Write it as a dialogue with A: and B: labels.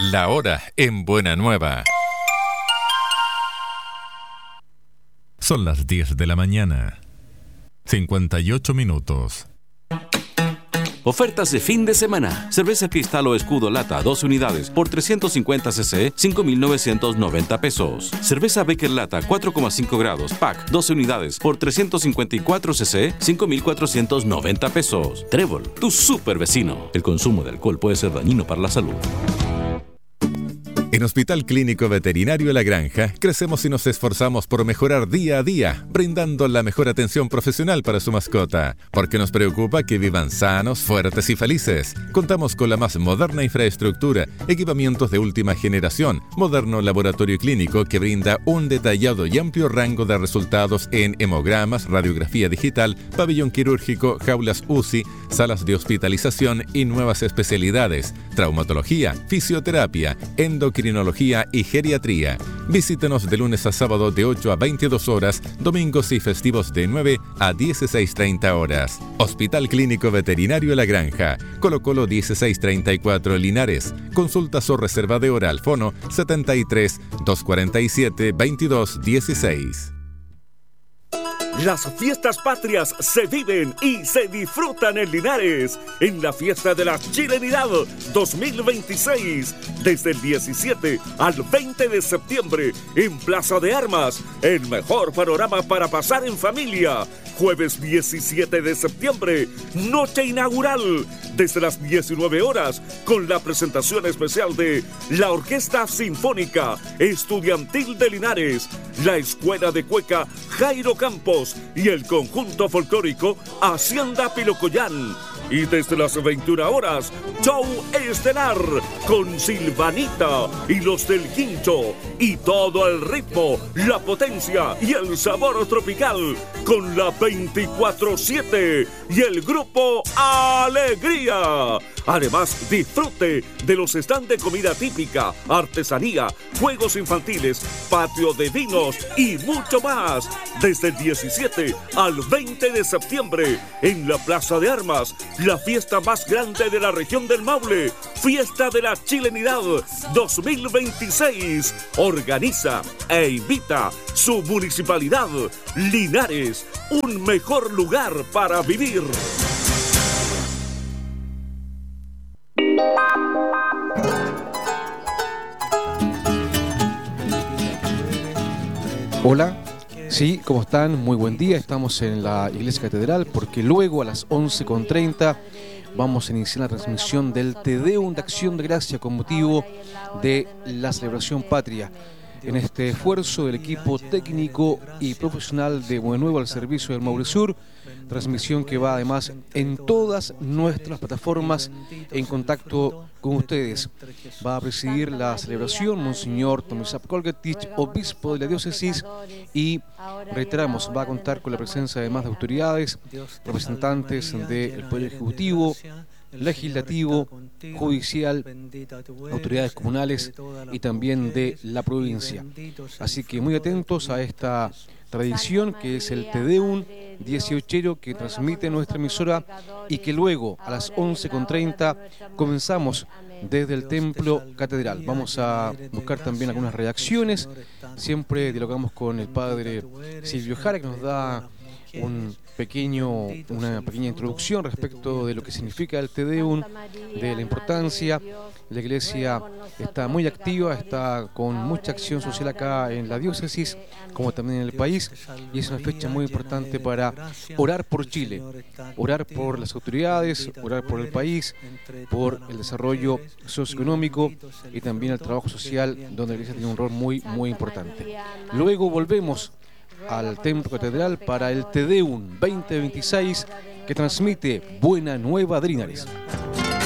A: La hora en Buena Nueva. Son las 10 de la mañana. 58 minutos.
B: Ofertas de fin de semana. Cerveza Cristal o Escudo Lata, 12 unidades por 350 cc, 5,990 pesos. Cerveza Becker Lata, 4,5 grados, pack, 12 unidades por 354 cc, 5,490 pesos. Trébol, tu super vecino. El consumo de alcohol puede ser dañino para la salud.
A: En Hospital Clínico Veterinario La Granja, crecemos y nos esforzamos por mejorar día a día, brindando la mejor atención profesional para su mascota, porque nos preocupa que vivan sanos, fuertes y felices. Contamos con la más moderna infraestructura, equipamientos de última generación, moderno laboratorio clínico que brinda un detallado y amplio rango de resultados en hemogramas, radiografía digital, pabellón quirúrgico, jaulas UCI, salas de hospitalización y nuevas especialidades, traumatología, fisioterapia, endocrinología y geriatría. Visítenos de lunes a sábado de 8 a 22 horas, domingos y festivos de 9 a 16:30 horas. Hospital Clínico Veterinario La Granja, Colo Colo 1634 Linares. Consultas o reserva de hora al fono 73 247 2216.
C: Las fiestas patrias se viven y se disfrutan en Linares en la Fiesta de la Chilenidad 2026 desde el 17 al 20 de septiembre en Plaza de Armas, el mejor panorama para pasar en familia. Jueves 17 de septiembre, noche inaugural desde las 19 horas con la presentación especial de la Orquesta Sinfónica Estudiantil de Linares, la Escuela de Cueca Jairo Campos y el conjunto folclórico Hacienda Pilocoyán. Y desde las 21 horas, show estelar con Silvanita y los del Quincho. Y todo el ritmo, la potencia y el sabor tropical con la 24/7 y el grupo Alegría. Además, disfrute de los stands de comida típica, artesanía, juegos infantiles, patio de vinos y mucho más. Desde el 17 al 20 de septiembre en la Plaza de Armas, la fiesta más grande de la región del Maule, Fiesta de la Chilenidad 2026. Organiza e invita su municipalidad. Linares, un mejor lugar para vivir.
D: Hola, sí, ¿cómo están? Muy buen día, estamos en la Iglesia Catedral porque luego a las 11:30 vamos a iniciar la transmisión del Te Deum de Acción de Gracia con motivo de la celebración patria. En este esfuerzo del equipo técnico y profesional de Buena Nueva al servicio del Maule Sur, transmisión que va además en todas nuestras plataformas en contacto con ustedes. Va a presidir la celebración Monseñor Tomislav Kolgetich, obispo de la diócesis, y reiteramos, va a contar con la presencia además de autoridades, representantes del Poder Ejecutivo, Legislativo, Judicial, autoridades comunales y también de la provincia. Así que muy atentos a esta tradición que es el Te Deum 18 que transmite nuestra emisora y que luego a las 11:30 comenzamos desde el Templo Catedral. Vamos a buscar también algunas reacciones. Siempre dialogamos con el padre Silvio Jara, que nos da una pequeña introducción respecto de lo que significa el Te Deum, de la importancia. La Iglesia está muy activa, está con mucha acción social acá en la diócesis, como también en el país, y es una fecha muy importante para orar por Chile, orar por las autoridades, orar por el país, por el desarrollo socioeconómico y también el trabajo social, donde la Iglesia tiene un rol muy, muy importante. Luego volvemos al Templo Catedral para el Te Deum 2026 que transmite Buena Nueva de Linares.